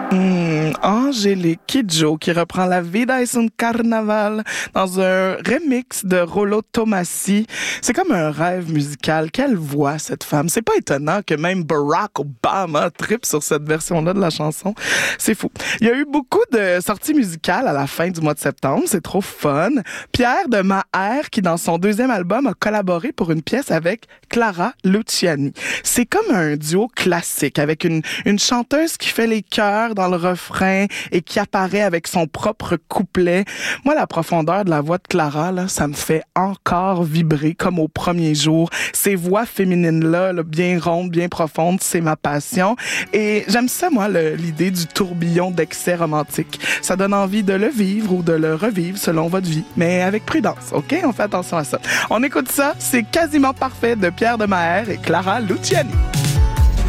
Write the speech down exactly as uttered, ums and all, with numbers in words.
Mmh, Angélique Kidjo qui reprend La Vida es un Carnaval dans un remix de Rollo Tomassi. C'est comme un rêve musical. Quelle voix, cette femme. C'est pas étonnant que même Barack Obama trippe sur cette version-là de la chanson. C'est fou. Il y a eu beaucoup de sorties musicales à la fin du mois de septembre. C'est trop fun. Pierre de Maher qui, dans son deuxième album, a collaboré pour une pièce avec Clara Luciani. C'est comme un duo classique avec une, une chanteuse qui fait les chœurs dans le refrain et qui apparaît avec son propre couplet. Moi, la profondeur de la voix de Clara, là, ça me fait encore vibrer comme au premier jour. Ces voix féminines-là, là, bien rondes, bien profondes, c'est ma passion. Et j'aime ça, moi, le, l'idée du tourbillon d'excès romantique. Ça donne envie de le vivre ou de le revivre selon votre vie, mais avec prudence, OK? On fait attention à ça. On écoute ça, c'est Quasiment parfait de Pierre de Maher et Clara Luciani.